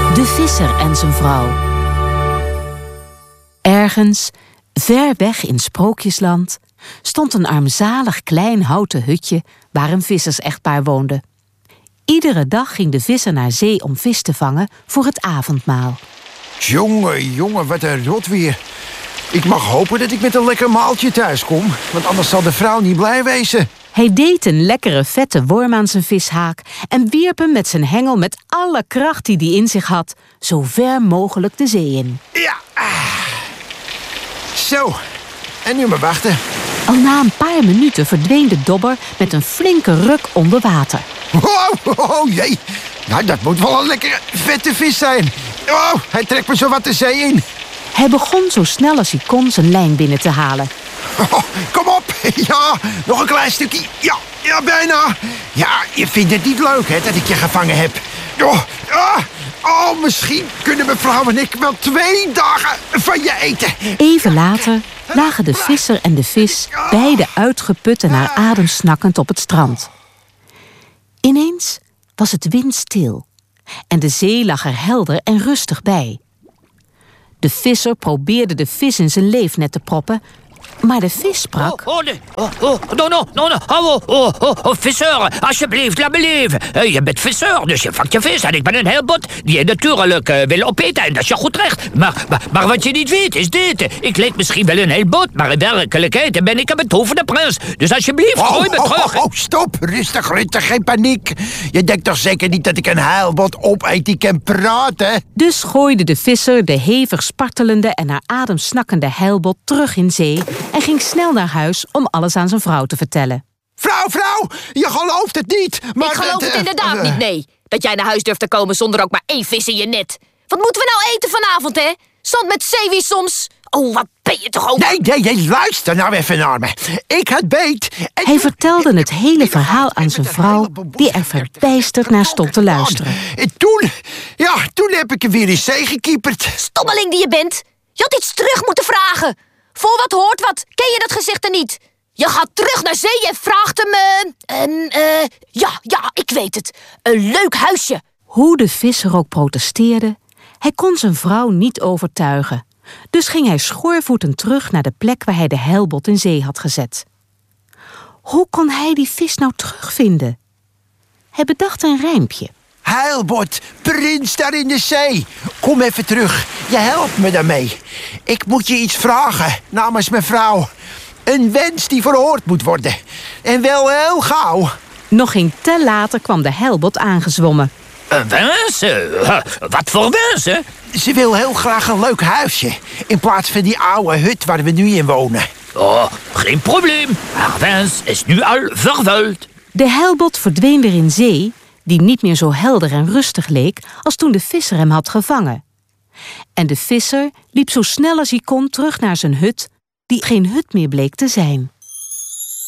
De visser en zijn vrouw. Ergens, ver weg in Sprookjesland, stond een armzalig klein houten hutje waar een vissersechtpaar woonde. Iedere dag ging de visser naar zee om vis te vangen voor het avondmaal. Jongen, wat een rotweer. Ik mag hopen dat ik met een lekker maaltje thuis kom, want anders zal de vrouw niet blij wezen. Hij deed een lekkere vette worm aan zijn vishaak en wierp hem met zijn hengel met alle kracht die hij in zich had, zo ver mogelijk de zee in. Ja. Zo, en nu maar wachten. Al na een paar minuten verdween de dobber met een flinke ruk onder water. Oh jee. Nou, dat moet wel een lekkere vette vis zijn. Oh, hij trekt me zo wat de zee in. Hij begon zo snel als hij kon zijn lijn binnen te halen. Oh, kom op. Ja, nog een klein stukje. Ja, bijna. Ja, je vindt het niet leuk, hè, dat ik je gevangen heb. Oh, misschien kunnen mevrouw en ik wel 2 dagen van je eten. Even later lagen de visser en de vis beide uitgeput en naar adem snakkend op het strand. Ineens was het windstil en de zee lag er helder en rustig bij. De visser probeerde de vis in zijn leefnet te proppen, maar de vis sprak... Visser, alsjeblieft, laat me leven. Je bent visser, dus je vangt je vis en ik ben een heelbot die je natuurlijk wil opeten. En dat is je goed recht. Maar wat je niet weet is dit. Ik leek misschien wel een heelbot, maar in werkelijkheid ben ik een betoverde prins. Dus alsjeblieft, gooi me terug. Stop, rustig, geen paniek. Je denkt toch zeker niet dat ik een heilbot opeet die kan praten? Dus gooide de visser de hevig spartelende en naar adem snakkende heilbot terug in zee en ging snel naar huis om alles aan zijn vrouw te vertellen. Vrouw, je gelooft het niet. Maar ik geloof het inderdaad niet, nee. Dat jij naar huis durft te komen zonder ook maar 1 vis in je net. Wat moeten we nou eten vanavond, hè? Zand met zeewier soms? Oh, wat ben je toch ook... Nee, luister nou even naar me. Ik had beet. Hij vertelde het hele verhaal aan zijn vrouw, die er verbijsterd naar stond te luisteren. Toen heb ik hem weer in zee gekieperd. Stommeling die je bent. Je had iets terug moeten vragen. Voor wat hoort wat, ken je dat gezicht er niet? Je gaat terug naar zee en vraagt hem... Ja, ik weet het. Een leuk huisje. Hoe de visser ook protesteerde, hij kon zijn vrouw niet overtuigen. Dus ging hij schoorvoetend terug naar de plek waar hij de heilbot in zee had gezet. Hoe kon hij die vis nou terugvinden? Hij bedacht een rijmpje. Heilbot, prins daar in de zee. Kom even terug, je helpt me daarmee. Ik moet je iets vragen namens mijn vrouw. Een wens die verhoord moet worden. En wel heel gauw. Nog geen tel later kwam de heilbot aangezwommen. Een wens? Wat voor wens? Ze wil heel graag een leuk huisje. In plaats van die oude hut waar we nu in wonen. Oh, geen probleem. Haar wens is nu al vervuld. De heilbot verdween weer in zee, die niet meer zo helder en rustig leek als toen de visser hem had gevangen. En de visser liep zo snel als hij kon terug naar zijn hut, die geen hut meer bleek te zijn.